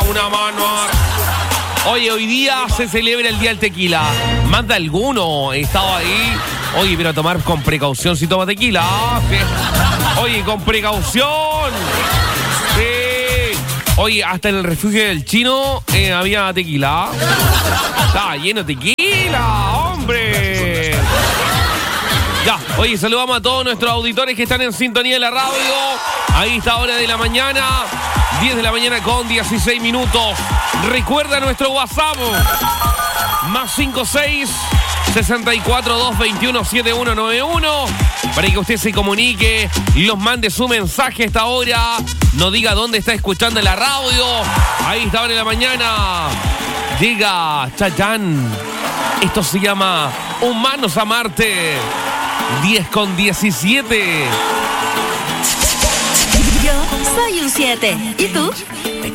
una mano. Oye, hoy día se celebra el Día del Tequila. Más de alguno estaba ahí. Oye, pero tomar con precaución si toma tequila. Sí. Oye, con precaución. Sí. Oye, hasta en el refugio del Chino había tequila. Estaba lleno de tequila, hombre. Ya, oye, saludamos a todos nuestros auditores que están en sintonía de la radio. Ahí está, hora de la mañana. 10 de la mañana con 16 minutos. Recuerda nuestro WhatsApp. Más 56 64 221 7191. Para que usted se comunique y nos mande su mensaje a esta hora. Nos diga dónde está escuchando la radio. Ahí está, hora de la mañana. Llega Chayanne. Esto se llama Humanos a Marte. 10 con 17. Yo soy un 7. ¿Y tú?